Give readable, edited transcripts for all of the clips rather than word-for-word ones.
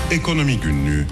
Ekonomi Günlüğü.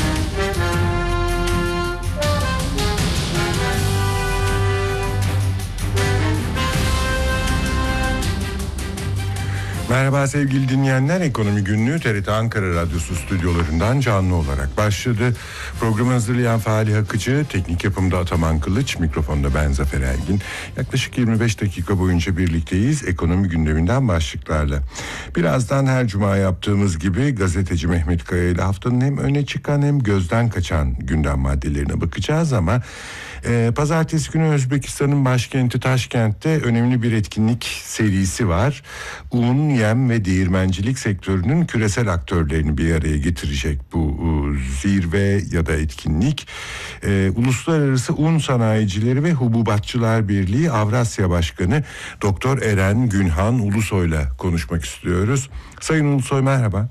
Merhaba sevgili dinleyenler, Ekonomi Günlüğü TRT Ankara Radyosu stüdyolarından canlı olarak başladı. Programı hazırlayan Fahri Akıcı, teknik yapımda Ataman Kılıç, mikrofonda ben Zafer Ergin. Yaklaşık 25 dakika boyunca birlikteyiz ekonomi gündeminden başlıklarla. Birazdan her cuma yaptığımız gibi gazeteci Mehmet Kaya ile haftanın hem öne çıkan hem gözden kaçan gündem maddelerine bakacağız ama pazartesi günü Özbekistan'ın başkenti Taşkent'te önemli bir etkinlik serisi var. Un, yem ve değirmencilik sektörünün küresel aktörlerini bir araya getirecek bu zirve ya da etkinlik. Uluslararası Un Sanayicileri ve Hububatçılar Birliği Avrasya Başkanı Doktor Eren Günhan Ulusoy'la konuşmak istiyoruz. Sayın Ulusoy, merhaba.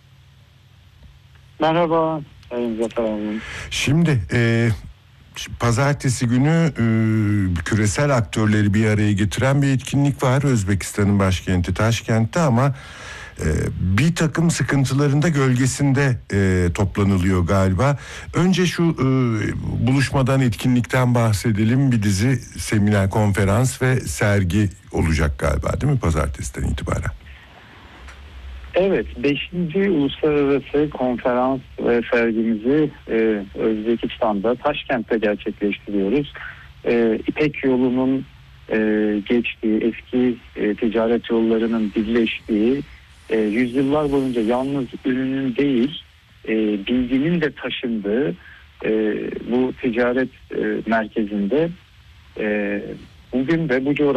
Merhaba Sayın Zafer Hanım. Şimdi pazartesi günü küresel aktörleri bir araya getiren bir etkinlik var Özbekistan'ın başkenti Taşkent'te ama bir takım sıkıntıların da gölgesinde toplanılıyor galiba. Önce şu buluşmadan, etkinlikten bahsedelim. Bir dizi seminer, konferans ve sergi olacak galiba, değil mi, pazartesiden itibaren? Evet, 5. Uluslararası Konferans ve sergimizi Özbekistan'da, Taşkent'te gerçekleştiriyoruz. İpek yolunun geçtiği, eski ticaret yollarının birleştiği, yüzyıllar boyunca yalnız ürünün değil, bilginin de taşındığı bu ticaret merkezinde bugün de bu coğrafyada